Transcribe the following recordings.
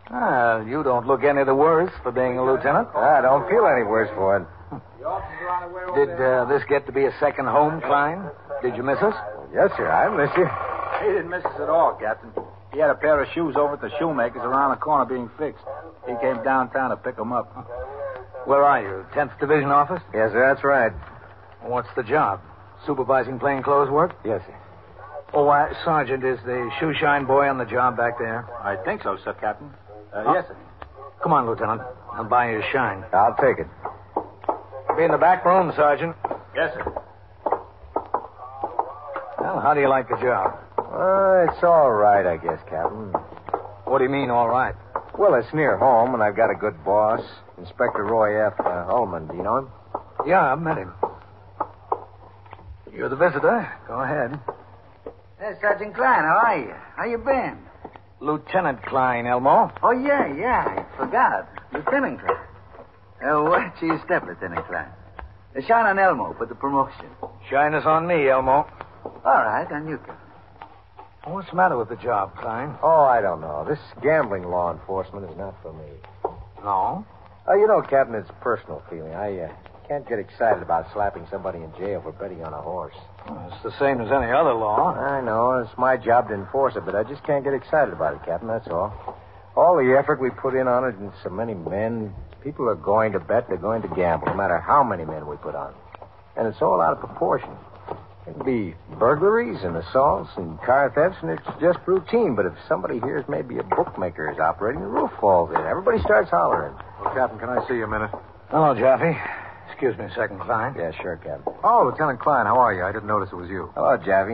You don't look any the worse for being a lieutenant. I don't feel any worse for it. Did this get to be a second home, Klein? Did you miss us? Yes, sir. I miss you. He didn't miss us at all, Captain. He had a pair of shoes over at the shoemaker's around the corner being fixed. He came downtown to pick them up. Where are you? 10th Division office? Yes, sir. That's right. What's the job? Supervising plainclothes work? Yes, sir. Oh, Sergeant, is the shoe shine boy on the job back there? I think so, sir, Captain. Yes, sir. Come on, Lieutenant. I'll buy you a shine. I'll take it. Be in the back room, Sergeant. Yes, sir. Well, how do you like the job? It's all right, I guess, Captain. What do you mean, all right? Well, it's near home, and I've got a good boss. Inspector Roy F. Ullman. Do you know him? Yeah, I've met him. You're the visitor. Go ahead. Hey, Sergeant Klein, how are you? How you been? Lieutenant Klein, Elmo. Oh, yeah, I forgot. Lieutenant Klein. Watch your step, Lieutenant Klein. Shine on Elmo for the promotion. Shine us on me, Elmo. All right, on you, Captain. What's the matter with the job, Klein? Oh, I don't know. This gambling law enforcement is not for me. No? Captain, it's a personal feeling. I can't get excited about slapping somebody in jail for betting on a horse. Well, it's the same as any other law. I know. It's my job to enforce it, but I just can't get excited about it, Captain. That's all. All the effort we put in on it and so many men, people are going to bet, they're going to gamble, no matter how many men we put on. And it's all out of proportion. It'll be burglaries and assaults and car thefts, and it's just routine. But if somebody hears maybe a bookmaker is operating, the roof falls in. Everybody starts hollering. Well, Captain, can I see you a minute? Hello, Jaffe. Excuse me a second, Klein. Yeah, sure, Captain. Oh, Lieutenant Klein, how are you? I didn't notice it was you. Hello, Javi.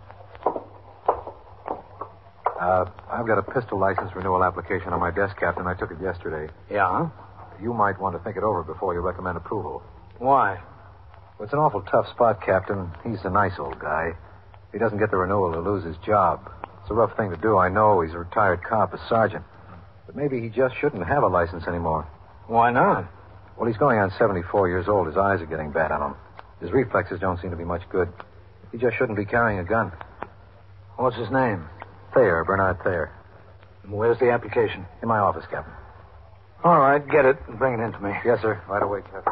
I've got a pistol license renewal application on my desk, Captain. I took it yesterday. Yeah? You might want to think it over before you recommend approval. Why? Well, it's an awful tough spot, Captain. He's a nice old guy. If he doesn't get the renewal, he'll lose his job. It's a rough thing to do, I know. He's a retired cop, a sergeant. But maybe he just shouldn't have a license anymore. Why not? Well, he's going on 74 years old. His eyes are getting bad on him. His reflexes don't seem to be much good. He just shouldn't be carrying a gun. What's his name? Thayer, Bernard Thayer. Where's the application? In my office, Captain. All right, get it and bring it in to me. Yes, sir. Right away, Captain.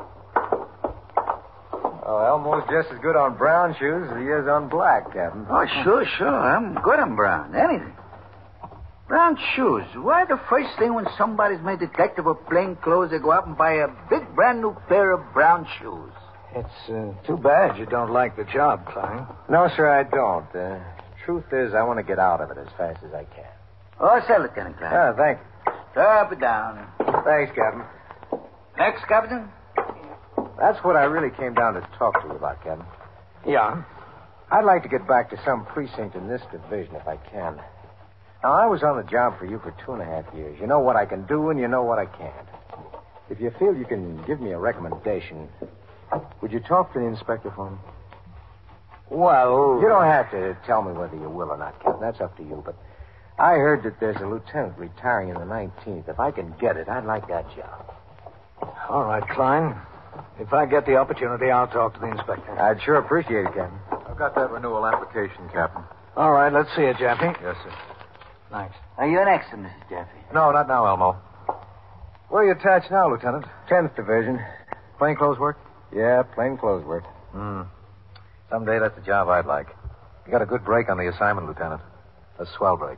Oh, Elmo's just as good on brown shoes as he is on black, Captain. Oh, sure. I'm good on brown. Anything. Brown shoes. Why the first thing when somebody's made detective of plain clothes, they go out and buy a big brand new pair of brown shoes? It's too bad you don't like the job, Klein. No, sir, I don't. Truth is, I want to get out of it as fast as I can. Oh, sir, Lieutenant Klein. Ah, thank you. Up and down. Thanks, Captain. Next, Captain. That's what I really came down to talk to you about, Captain. Yeah? I'd like to get back to some precinct in this division if I can. Now, I was on the job for you for 2.5 years. You know what I can do and you know what I can't. If you feel you can give me a recommendation, would you talk to the inspector for me? Well... You don't have to tell me whether you will or not, Captain. That's up to you. But I heard that there's a lieutenant retiring in the 19th. If I can get it, I'd like that job. All right, Klein. If I get the opportunity, I'll talk to the inspector. I'd sure appreciate it, Captain. I've got that renewal application, Captain. All right, let's see it, Jaffe. Yes, sir. Thanks. You're next, Mrs. Jaffe. No, not now, Elmo. Where are you attached now, Lieutenant? 10th Division. Plainclothes work? Yeah, plain clothes work. Someday that's a job I'd like. You got a good break on the assignment, Lieutenant. A swell break.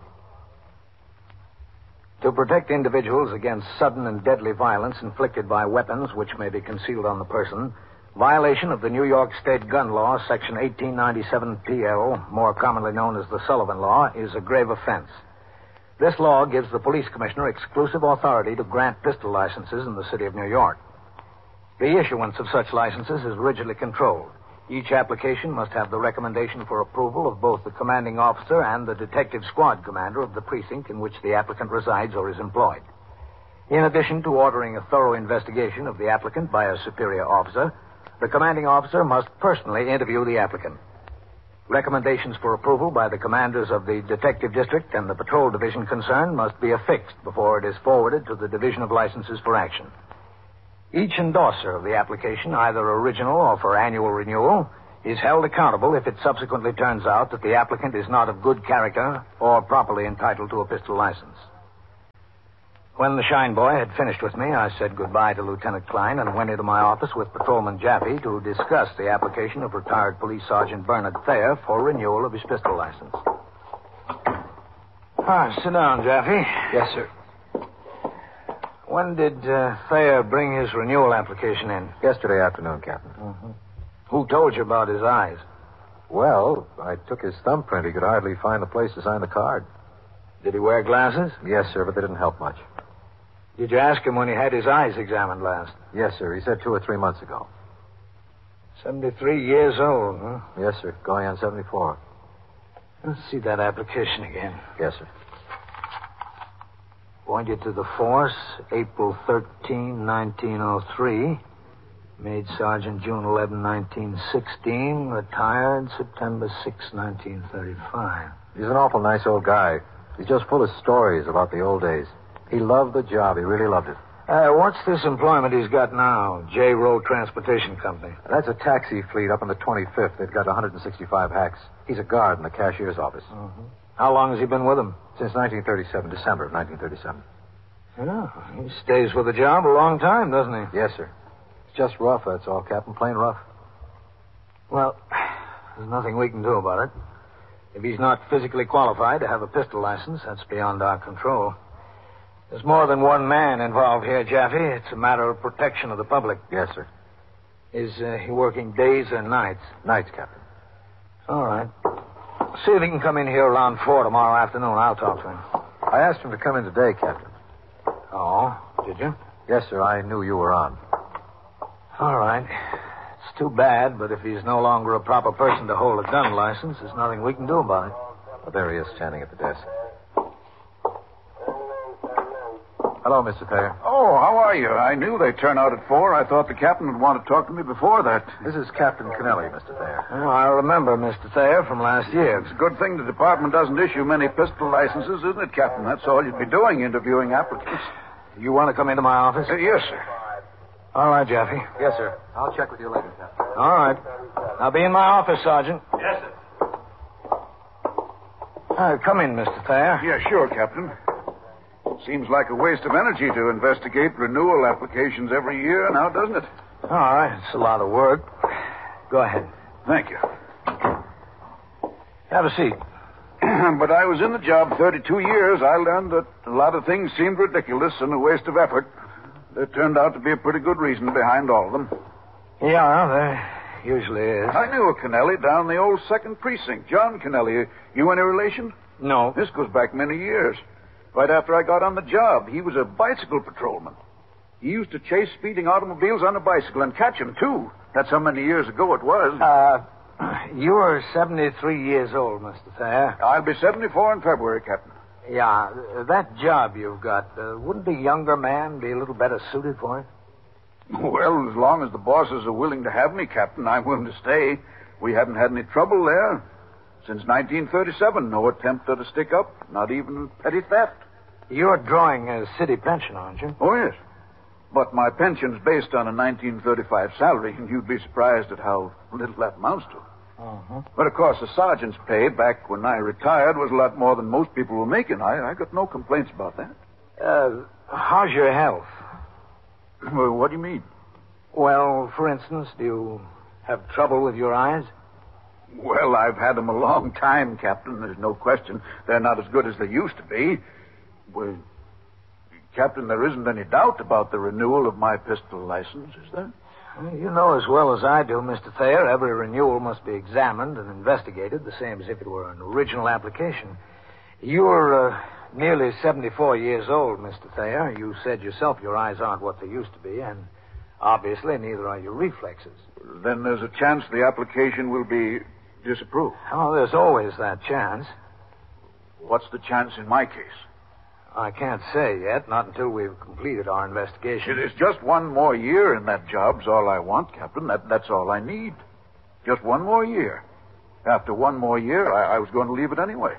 To protect individuals against sudden and deadly violence inflicted by weapons which may be concealed on the person, violation of the New York State Gun Law, Section 1897 PL, more commonly known as the Sullivan Law, is a grave offense. This law gives the police commissioner exclusive authority to grant pistol licenses in the city of New York. The issuance of such licenses is rigidly controlled. Each application must have the recommendation for approval of both the commanding officer and the detective squad commander of the precinct in which the applicant resides or is employed. In addition to ordering a thorough investigation of the applicant by a superior officer, the commanding officer must personally interview the applicant. Recommendations for approval by the commanders of the detective district and the patrol division concerned must be affixed before it is forwarded to the Division of Licenses for action. Each endorser of the application, either original or for annual renewal, is held accountable if it subsequently turns out that the applicant is not of good character or properly entitled to a pistol license. When the Shine Boy had finished with me, I said goodbye to Lieutenant Klein and went into my office with Patrolman Jaffe to discuss the application of retired Police Sergeant Bernard Thayer for renewal of his pistol license. Sit down, Jaffe. Yes, sir. When did Thayer bring his renewal application in? Yesterday afternoon, Captain. Mm-hmm. Who told you about his eyes? Well, I took his thumbprint. He could hardly find the place to sign the card. Did he wear glasses? Yes, sir, but they didn't help much. Did you ask him when he had his eyes examined last? Yes, sir. He said 2 or 3 months ago. 73 years old, huh? Yes, sir. Going on 74. Let's see that application again. Yes, sir. Appointed to the force, April 13, 1903. Made Sergeant June 11, 1916. Retired September 6, 1935. He's an awful nice old guy. He's just full of stories about the old days. He loved the job. He really loved it. What's this employment he's got now? J. Rowe Transportation Company. That's a taxi fleet up on the 25th. They've got 165 hacks. He's a guard in the cashier's office. Mm-hmm. How long has he been with them? Since 1937, December of 1937. Yeah, he stays with the job a long time, doesn't he? Yes, sir. It's just rough, that's all, Captain. Plain rough. Well, there's nothing we can do about it. If he's not physically qualified to have a pistol license, that's beyond our control. There's more than one man involved here, Jaffe. It's a matter of protection of the public. Yes, sir. Is he working days or nights? Nights, Captain. All right. See if he can come in here around 4 tomorrow afternoon. I'll talk to him. I asked him to come in today, Captain. Oh, did you? Yes, sir. I knew you were on. All right. It's too bad, but if he's no longer a proper person to hold a gun license, there's nothing we can do about it. Well, there he is, standing at the desk. Hello, Mr. Thayer. Oh, how are you? I knew they'd turn out at 4. I thought the captain would want to talk to me before that. This is Captain Kennelly, Mr. Thayer. Oh, I remember Mr. Thayer from last year. It's a good thing the department doesn't issue many pistol licenses, isn't it, Captain? That's all you'd be doing, interviewing applicants. You want to come into my office? Yes, sir. All right, Jaffe. Yes, sir. I'll check with you later, Captain. All right. I'll be in my office, Sergeant. Yes, sir. Come in, Mr. Thayer. Yeah, sure, Captain. Seems like a waste of energy to investigate renewal applications every year now, doesn't it? All right. It's a lot of work. Go ahead. Thank you. Have a seat. But I was in the job 32 years. I learned that a lot of things seemed ridiculous and a waste of effort. There turned out to be a pretty good reason behind all of them. Yeah, there usually is. I knew a Kennelly down the old 2nd Precinct. John Kennelly. You any relation? No. This goes back many years. Right after I got on the job, he was a bicycle patrolman. He used to chase speeding automobiles on a bicycle and catch them, too. That's how many years ago it was. You're 73 years old, Mr. Thayer. I'll be 74 in February, Captain. Yeah, that job you've got, wouldn't a younger man be a little better suited for it? Well, as long as the bosses are willing to have me, Captain, I'm willing to stay. We haven't had any trouble there. Since 1937, no attempt at a stick-up, not even petty theft. You're drawing a city pension, aren't you? Oh, yes. But my pension's based on a 1935 salary, and you'd be surprised at how little that amounts to. Uh-huh. But, of course, the sergeant's pay back when I retired was a lot more than most people were making. I got no complaints about that. How's your health? Well, what do you mean? Well, for instance, do you have trouble with your eyes? Well, I've had them a long time, Captain. There's no question. They're not as good as they used to be. Well, Captain, there isn't any doubt about the renewal of my pistol license, is there? You know as well as I do, Mr. Thayer, every renewal must be examined and investigated, the same as if it were an original application. You're nearly 74 years old, Mr. Thayer. You said yourself your eyes aren't what they used to be, and obviously neither are your reflexes. Then there's a chance the application will be disapproved. Oh, there's always that chance. What's the chance in my case? I can't say yet, not until we've completed our investigation. It is just one more year in that job's all I want, Captain. That's all I need. Just one more year. After one more year, I was going to leave it anyway.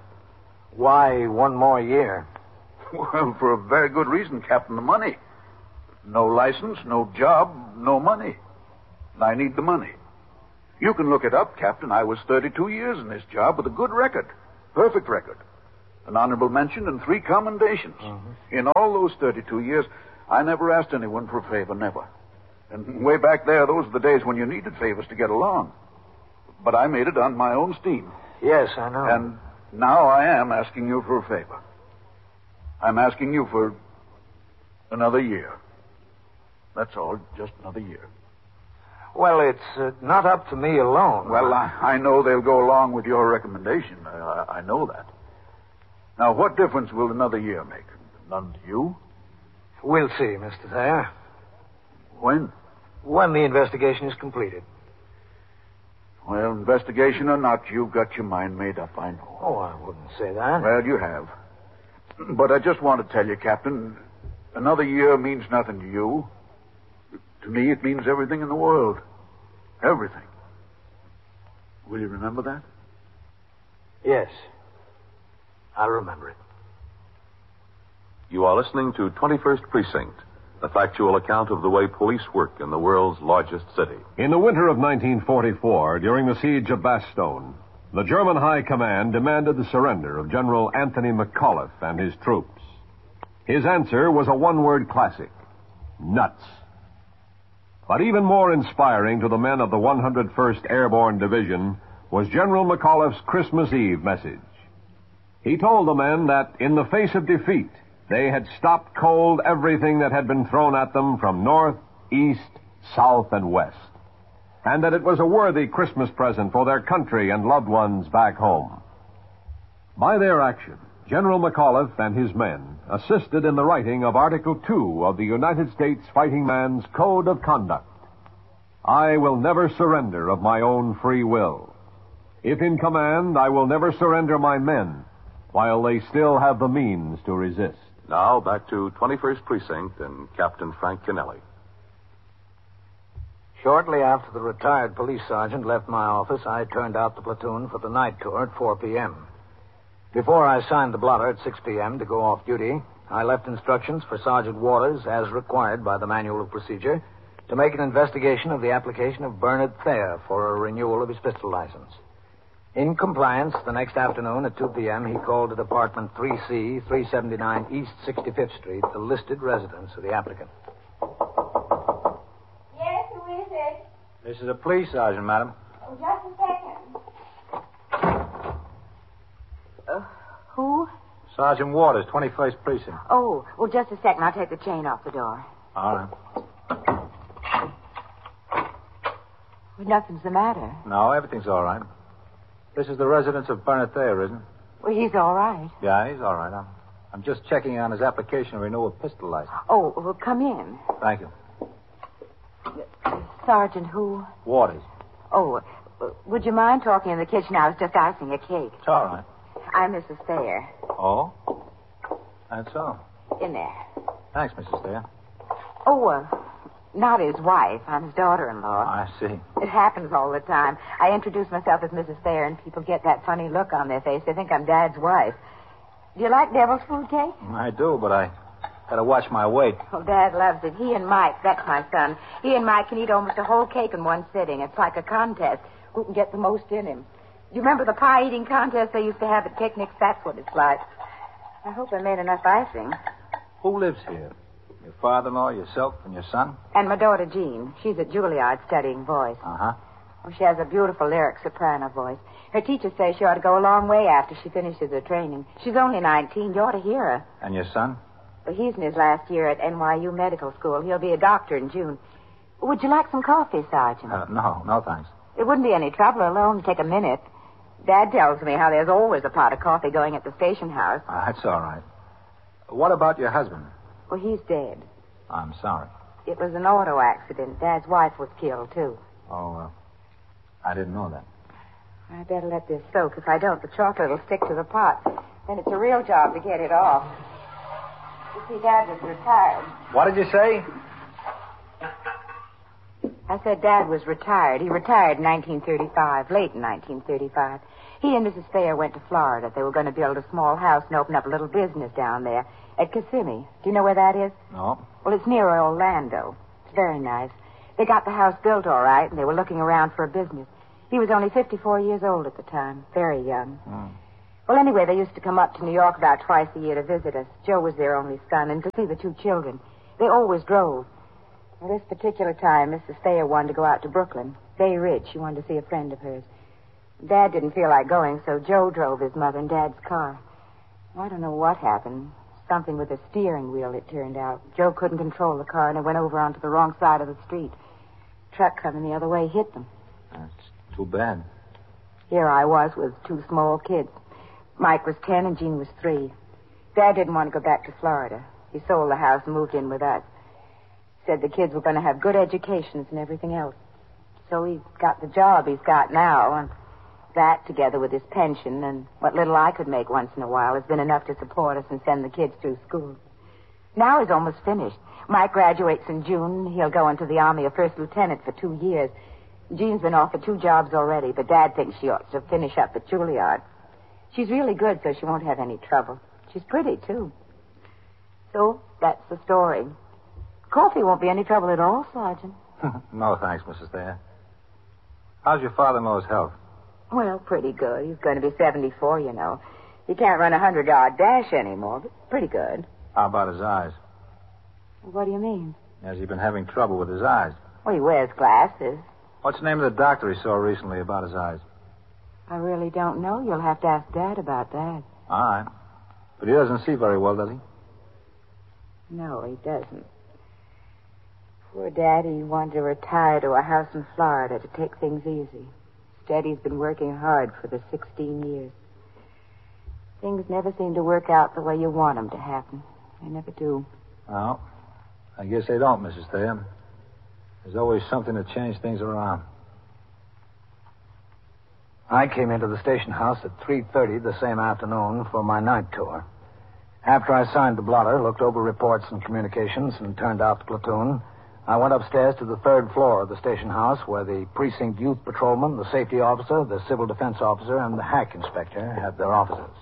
Why one more year? Well, for a very good reason, Captain, the money. No license, no job, no money. I need the money. You can look it up, Captain. I was 32 years in this job with a good record. Perfect record. an honorable mention, and 3 commendations. In all those 32 years, I never asked anyone for a favor, never. And way back there, those were the days when you needed favors to get along. But I made it on my own steam. Yes, I know. And now I am asking you for a favor. I'm asking you for another year. That's all, just another year. Well, it's not up to me alone. Well, I know they'll go along with your recommendation. I know that. Now, what difference will another year make? None to you? We'll see, Mr. Thayer. When? When the investigation is completed. Well, investigation or not, you've got your mind made up, I know. Oh, I wouldn't say that. Well, you have. But I just want to tell you, Captain, another year means nothing to you. To me, it means everything in the world. Everything. Will you remember that? Yes. I'll remember it. You are listening to 21st Precinct, a factual account of the way police work in the world's largest city. In the winter of 1944, during the siege of Bastogne, the German High Command demanded the surrender of General Anthony McAuliffe and his troops. His answer was a one-word classic: nuts. But even more inspiring to the men of the 101st Airborne Division was General McAuliffe's Christmas Eve message. He told the men that, in the face of defeat, they had stopped cold everything that had been thrown at them from north, east, south, and west, and that it was a worthy Christmas present for their country and loved ones back home. By their action, General McAuliffe and his men assisted in the writing of Article 2 of the United States Fighting Man's Code of Conduct. I will never surrender of my own free will. If in command, I will never surrender my men while they still have the means to resist. Now, back to 21st Precinct and Captain Frank Kennelly. Shortly after the retired police sergeant left my office, I turned out the platoon for the night tour at 4 p.m. Before I signed the blotter at 6 p.m. to go off duty, I left instructions for Sergeant Waters, as required by the Manual of Procedure, to make an investigation of the application of Bernard Thayer for a renewal of his pistol license. In compliance, the next afternoon at 2 p.m., he called at apartment 3C, 379 East 65th Street, the listed residence of the applicant. Yes, who is it? This is a police sergeant, madam. Oh, just a second. Who? Sergeant Waters, 21st Precinct. Oh, well, just a second. I'll take the chain off the door. All right. Well, nothing's the matter. No, everything's all right. This is the residence of Bernard Thayer, isn't it? Well, he's all right. Yeah, he's all right. I'm just checking on his application to renew a pistol license. Oh, well, come in. Thank you. Sergeant who? Waters. Oh, would you mind talking in the kitchen? I was just icing a cake. It's all right. I'm Mrs. Thayer. Oh? That's all. In there. Thanks, Mrs. Thayer. Oh, not his wife. I'm his daughter-in-law. I see. It happens all the time. I introduce myself as Mrs. Thayer, and people get that funny look on their face. They think I'm Dad's wife. Do you like devil's food cake? I do, but I gotta watch my weight. Oh, Dad loves it. He and Mike, that's my son. He and Mike can eat almost a whole cake in one sitting. It's like a contest. Who can get the most in him? You remember the pie-eating contest they used to have at picnics? That's what it's like. I hope I made enough icing. Who lives here? Your father-in-law, yourself, and your son? And my daughter, Jean. She's at Juilliard studying voice. Uh-huh. Oh, she has a beautiful lyric soprano voice. Her teacher says she ought to go a long way after she finishes her training. She's only 19. You ought to hear her. And your son? Well, he's in his last year at NYU Medical School. He'll be a doctor in June. Would you like some coffee, Sergeant? No, thanks. It wouldn't be any trouble. It'll only take a minute. Dad tells me how there's always a pot of coffee going at the station house. That's all right. What about your husband? Well, he's dead. I'm sorry. It was an auto accident. Dad's wife was killed, too. Oh, I didn't know that. I better let this soak. If I don't, the chocolate will stick to the pot. Then it's a real job to get it off. You see, Dad was retired. What did you say? I said Dad was retired. He retired in 1935, late in 1935. He and Mrs. Thayer went to Florida. They were going to build a small house and open up a little business down there at Kissimmee. Do you know where that is? No. Well, it's near Orlando. It's very nice. They got the house built all right, and they were looking around for a business. He was only 54 years old at the time, very young. Well, anyway, they used to come up to New York about twice a year to visit us. Joe was their only son, and to see the 2 children. They always drove. Well, this particular time, Mrs. Thayer wanted to go out to Brooklyn. Bay Ridge. She wanted to see a friend of hers. Dad didn't feel like going, so Joe drove his mother in Dad's car. I don't know what happened. Something with the steering wheel, it turned out. Joe couldn't control the car, and it went over onto the wrong side of the street. Truck coming the other way hit them. That's too bad. Here I was with 2 small kids. Mike was 10 and Jean was 3. Dad didn't want to go back to Florida. He sold the house and moved in with us. Said the kids were going to have good educations and everything else. So he got the job he's got now, and that, together with his pension and what little I could make once in a while, has been enough to support us and send the kids through school. Now he's almost finished. Mike graduates in June. He'll go into the Army, a first lieutenant, for 2 years. Jean's been offered 2 jobs already, but Dad thinks she ought to finish up at Juilliard. She's really good, so she won't have any trouble. She's pretty, too. So, that's the story. Coffee won't be any trouble at all, Sergeant. No, thanks, Mrs. Thayer. How's your father-in-law's health? Well, pretty good. He's going to be 74, you know. He can't run a 100-yard dash anymore, but pretty good. How about his eyes? What do you mean? Has he been having trouble with his eyes? Well, he wears glasses. What's the name of the doctor he saw recently about his eyes? I really don't know. You'll have to ask Dad about that. All right. But he doesn't see very well, does he? No, he doesn't. Poor Daddy wanted to retire to a house in Florida to take things easy. Instead, he's been working hard for the 16 years. Things never seem to work out the way you want them to happen. They never do. Well, I guess they don't, Mrs. Thayer. There's always something to change things around. I came into the station house at 3:30 the same afternoon for my night tour. After I signed the blotter, looked over reports and communications, and turned out the platoon, I went upstairs to the 3rd floor of the station house where the precinct youth patrolman, the safety officer, the civil defense officer, and the hack inspector had their offices.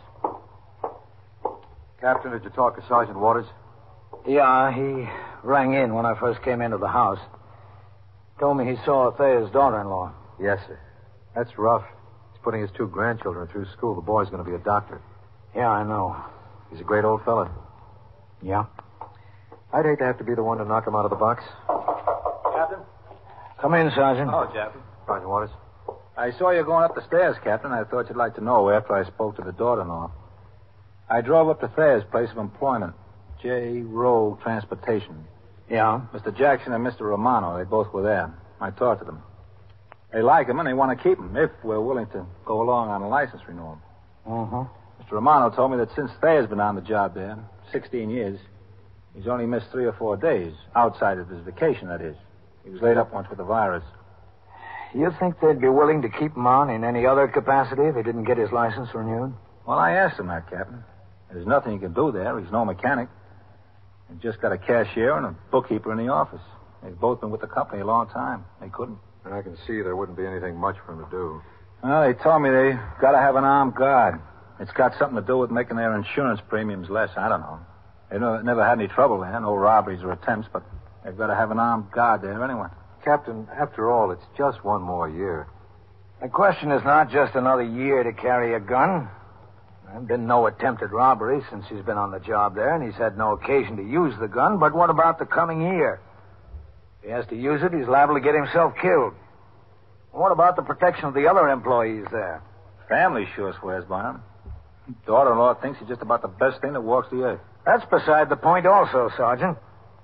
Captain, did you talk to Sergeant Waters? Yeah, he rang in when I first came into the house. Told me he saw Thayer's daughter-in-law. Yes, sir. That's rough. He's putting his 2 grandchildren through school. The boy's going to be a doctor. Yeah, I know. He's a great old fella. Yeah? I'd hate to have to be the one to knock him out of the box. Captain? Come in, Sergeant. Oh, Captain. Sergeant Waters. I saw you going up the stairs, Captain. I thought you'd like to know after I spoke to the daughter-in-law. I drove up to Thayer's place of employment, J. Rowe Transportation. Yeah? Mr. Jackson and Mr. Romano, they both were there. I talked to them. They like him, and they want to keep him if we're willing to go along on a license renewal. Uh-huh. Mr. Romano told me that since Thayer's been on the job there, 16 years, he's only missed 3 or 4 days, outside of his vacation, that is. He was laid up once with the virus. You think they'd be willing to keep him on in any other capacity if he didn't get his license renewed? Well, I asked him that, Captain. There's nothing he can do there. He's no mechanic. He's just got a cashier and a bookkeeper in the office. They've both been with the company a long time. They couldn't. I can see there wouldn't be anything much for him to do. Well, they told me they got to have an armed guard. It's got something to do with making their insurance premiums less. I don't know. They've never had any trouble there, no robberies or attempts, but they've got to have an armed guard there anyway. Captain, after all, it's just 1 more year. The question is not just another year to carry a gun. There's been no attempted robbery since he's been on the job there, and he's had no occasion to use the gun. But what about the coming year? If he has to use it, he's liable to get himself killed. What about the protection of the other employees there? Family sure swears by him. Daughter-in-law thinks he's just about the best thing that walks the earth. That's beside the point also, Sergeant.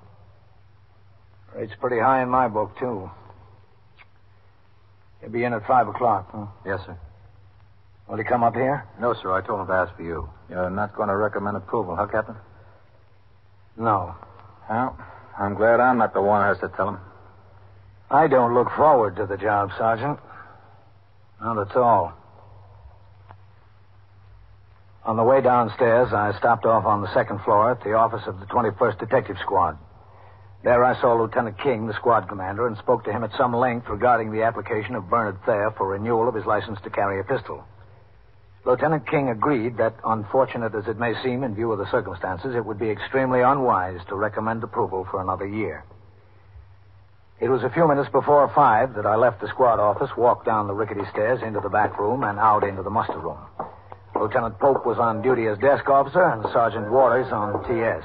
Rate's pretty high in my book, too. He'll be in at 5 o'clock, huh? Yes, sir. Will he come up here? No, sir. I told him to ask for you. You're not going to recommend approval, huh, Captain? No. Well, I'm glad I'm not the one who has to tell him. I don't look forward to the job, Sergeant. Not at all. On the way downstairs, I stopped off on the 2nd floor at the office of the 21st Detective Squad. There I saw Lieutenant King, the squad commander, and spoke to him at some length regarding the application of Bernard Thayer for renewal of his license to carry a pistol. Lieutenant King agreed that, unfortunate as it may seem in view of the circumstances, it would be extremely unwise to recommend approval for another year. It was a few minutes before 5 that I left the squad office, walked down the rickety stairs into the back room, and out into the muster room. Lieutenant Pope was on duty as desk officer and Sergeant Waters on TS.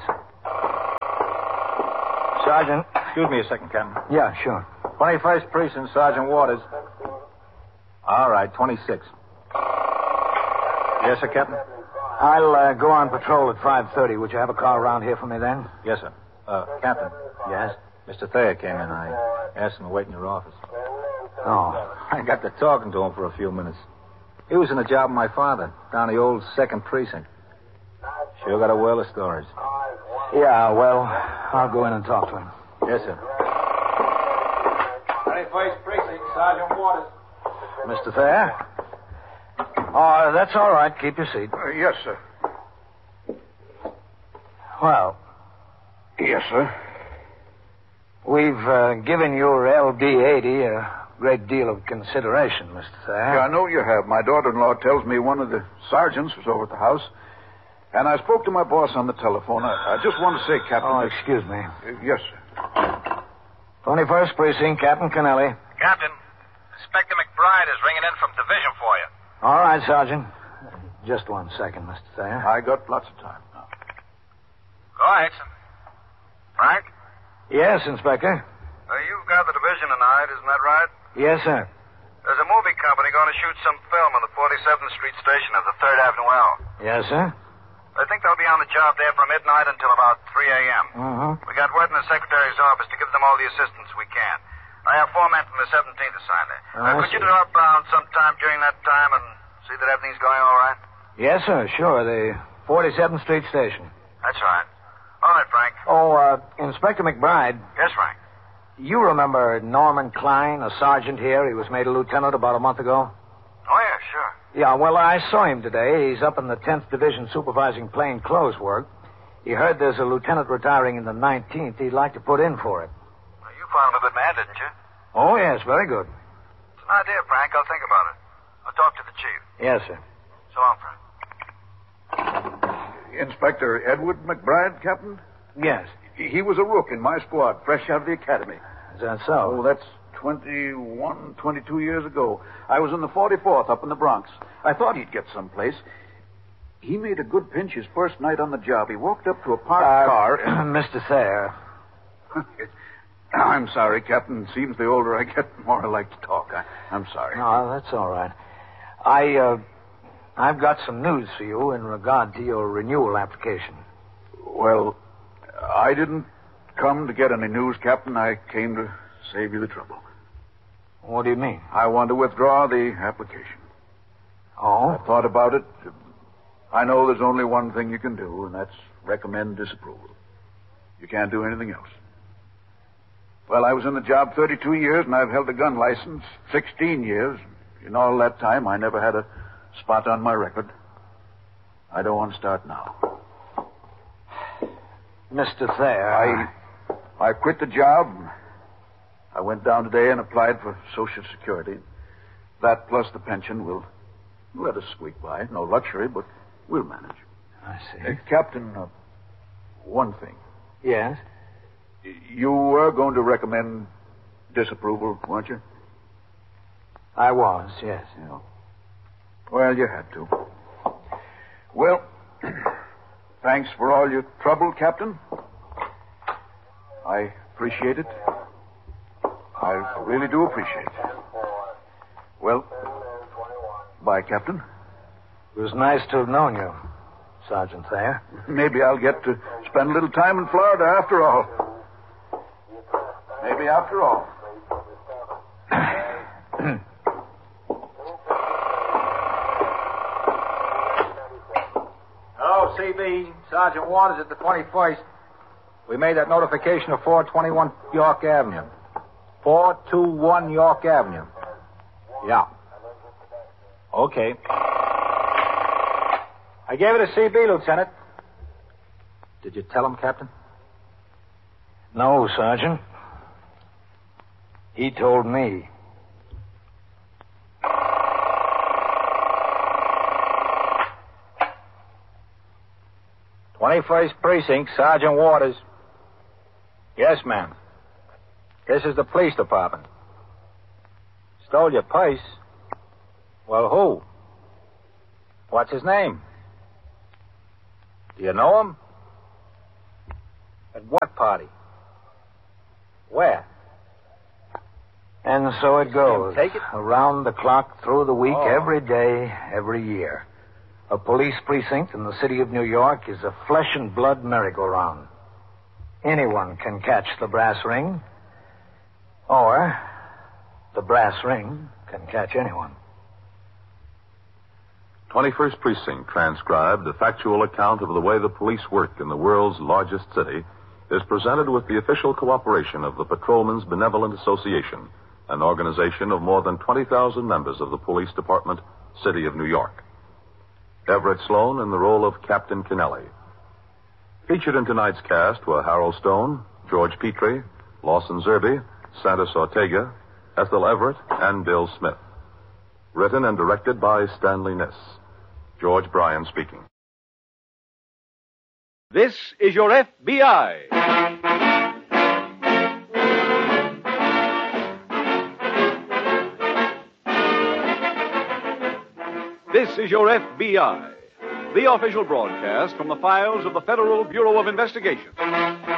Sergeant. Excuse me a second, Captain. Yeah, sure. 21st Precinct, Sergeant Waters. All right, 26. Yes, sir, Captain? I'll go on patrol at 5:30. Would you have a car around here for me then? Yes, sir. Captain. Yes? Mr. Thayer came in. I asked him to wait in your office. Oh. I got to talking to him for a few minutes. He was in the job of my father, down the old 2nd Precinct. Sure got a well of stories. Yeah, well, I'll go in and talk to him. Yes, sir. 21st Precinct, Sergeant Waters. Mr. Thayer? Oh, that's all right. Keep your seat. Yes, sir. Well, Yes, sir. we've given your LD-80 a great deal of consideration, Mr. Thayer. Yeah, I know you have. My daughter-in-law tells me one of the sergeants was over at the house, and I spoke to my boss on the telephone. I just want to say, Captain... Oh, excuse me. Yes, sir. 21st Precinct, Captain Kennelly. Captain, Inspector McBride is ringing in from division for you. All right, Sergeant. Just 1 second, Mr. Thayer. I got lots of time now. Go ahead, son. Frank? Yes, Inspector. You've got the division tonight, isn't that right? Yes, sir. There's a movie company going to shoot some film on the 47th Street station of the 3rd Avenue L. Yes, sir. I think they'll be on the job there from midnight until about 3 a.m. Mm-hmm. We got word in the secretary's office to give them all the assistance we can. I have 4 men from the 17th assigned there. Could you drop down sometime during that time and see that everything's going all right? Yes, sir, sure. The 47th Street station. That's right. All right, Frank. Oh, Inspector McBride, Yes, Frank. you remember Norman Klein, a sergeant here? He was made a lieutenant about a month ago. Oh, yeah, sure. Yeah, well, I saw him today. He's up in the 10th Division supervising plain clothes work. He heard there's a lieutenant retiring in the 19th. He'd like to put in for it. Well, you found him a good man, didn't you? Oh, yes, very good. It's an idea, Frank. I'll think about it. I'll talk to the chief. Yes, sir. So long, Frank. Inspector Edward McBride, Captain? Yes. He was a rook in my squad, fresh out of the academy. Is that so? Oh, that's 21, 22 years ago. I was in the 44th up in the Bronx. I thought he'd get someplace. He made a good pinch his first night on the job. He walked up to a parked car and... Mr. Thayer. I'm sorry, Captain. Seems the older I get, the more I like to talk. I'm sorry. No, that's all right. I've got some news for you in regard to your renewal application. Well, I didn't come to get any news, Captain. I came to save you the trouble. What do you mean? I want to withdraw the application. Oh? I thought about it. I know there's only one thing you can do, and that's recommend disapproval. You can't do anything else. Well, I was in the job 32 years, and I've held a gun license 16 years. In all that time, I never had a spot on my record. I don't want to start now. Mr. Thayer, I quit the job. I went down today and applied for Social Security. That plus the pension will let us squeak by. No luxury, but we'll manage. I see. Captain, one thing. Yes? You were going to recommend disapproval, weren't you? I was, yes. Yeah. Well, you had to. Well, thanks for all your trouble, Captain. I appreciate it. I really do appreciate it. Well, bye, Captain. It was nice to have known you, Sergeant Thayer. Maybe I'll get to spend a little time in Florida after all. Maybe after all. Hello, CB. Sergeant Waters at the 21st. We made that notification of 421 York Avenue. 421 York Avenue. Yeah. Okay. I gave it a CB, Lieutenant. Did you tell him, Captain? No, Sergeant. He told me. '21st Precinct, Sergeant Waters. Yes, ma'am. This is the police department. Stole your purse? Well, who? What's his name? Do you know him? At what party? Where? And so it goes. Take it? Around the clock, through the week, every day, every year. A police precinct in the city of New York is a flesh and blood merry-go-round. Anyone can catch the brass ring, or the brass ring can catch anyone. 21st Precinct transcribed a factual account of the way the police work in the world's largest city is presented with the official cooperation of the Patrolmen's Benevolent Association, an organization of more than 20,000 members of the police department, City of New York. Everett Sloan in the role of Captain Kennelly. Featured in tonight's cast were Harold Stone, George Petrie, Lawson Zerby, Sandus Ortega, Ethel Everett, and Bill Smith. Written and directed by Stanley Niss. George Bryan speaking. This is your FBI. This is your FBI, the official broadcast from the files of the Federal Bureau of Investigation.